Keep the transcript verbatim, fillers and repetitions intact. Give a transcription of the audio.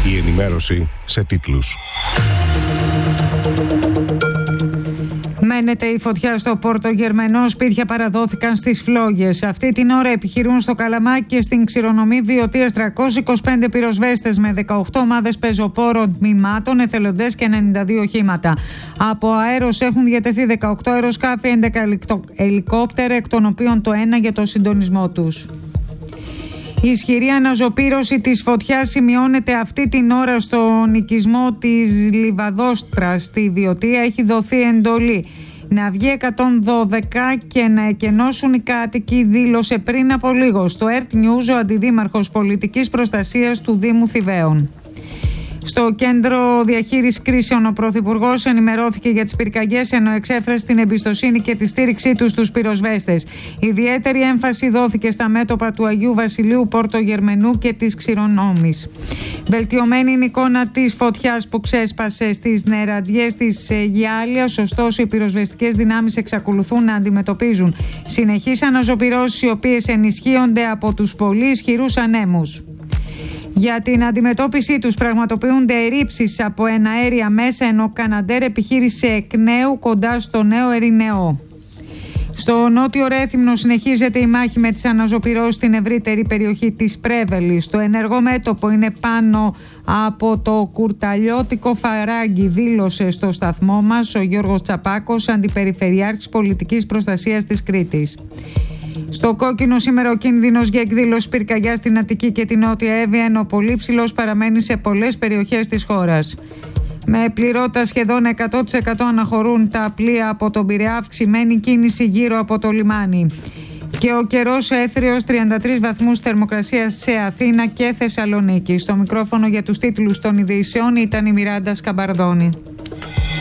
Η ενημέρωση σε τίτλους. Μένεται η φωτιά στο Πόρτο Γερμενό, σπίτια παραδόθηκαν στις φλόγες. Αυτή την ώρα επιχειρούν στο Καλαμάκι και στην Ξηρονομή Βιωτίας τριακόσιοι είκοσι πέντε πυροσβέστες με δεκαοκτώ ομάδες πεζοπόρων τμήματων, εθελοντές και ενενήντα δύο οχήματα. Από αέρος έχουν διατεθεί δεκαοκτώ αεροσκάφη, έντεκα ελικόπτερα, εκ των οποίων το ένα για το συντονισμό τους. Η ισχυρή αναζωπήρωση της φωτιάς σημειώνεται αυτή την ώρα στον οικισμό της Λιβαδόστρας στη Βιωτία. Έχει δοθεί εντολή να βγει εκατόν δώδεκα και να εκενώσουν οι κάτοικοι, δήλωσε πριν από λίγο στο Earth News ο αντιδήμαρχος πολιτικής προστασίας του Δήμου Θηβαίων. Στο κέντρο διαχείρισης κρίσεων ο Πρωθυπουργός ενημερώθηκε για τις πυρκαγιές, ενώ εξέφρασε την εμπιστοσύνη και τη στήριξή του στους πυροσβέστες. Ιδιαίτερη έμφαση δόθηκε στα μέτωπα του Αγίου Βασιλείου, Πόρτο Γερμενού και της Ξηρονόμης. Βελτιωμένη είναι η εικόνα της φωτιάς που ξέσπασε στις νερατζιές της Γιάλιας, ωστόσο οι πυροσβεστικές δυνάμεις εξακολουθούν να αντιμετωπίζουν συνεχείς αναζωπυρώσεις, οι οποίες ενισχύονται από τους πολύ ισχυρούς ανέμους. Για την αντιμετώπιση τους πραγματοποιούνται ερρήψεις από εναέρια μέσα, ενώ Καναντέρ επιχείρησε εκ νέου κοντά στο Νέο Ερηνεό. Στο νότιο Ρέθυμνο συνεχίζεται η μάχη με τις αναζωπυρώσεις στην ευρύτερη περιοχή της Πρέβελης. Το ενεργό μέτωπο είναι πάνω από το κουρταλιώτικο Φαράγγι, δήλωσε στο σταθμό μας ο Γιώργος Τσαπάκος, αντιπεριφερειάρχης πολιτικής προστασίας της Κρήτης. Στο κόκκινο σήμερα ο κίνδυνος για εκδήλωση πυρκαγιά στην Αττική και την Νότια Εύβοια, ενώ πολύ ψηλός παραμένει σε πολλές περιοχές της χώρας. Με πληρότητα σχεδόν εκατό τοις εκατό αναχωρούν τα πλοία από τον Πειραιά, αυξημένη κίνηση γύρω από το λιμάνι. Και ο καιρός έθριος, τριάντα τρεις βαθμούς θερμοκρασίας σε Αθήνα και Θεσσαλονίκη. Στο μικρόφωνο για τους τίτλους των ειδήσεων ήταν η Μιράντα Σκαμπαρδόνη.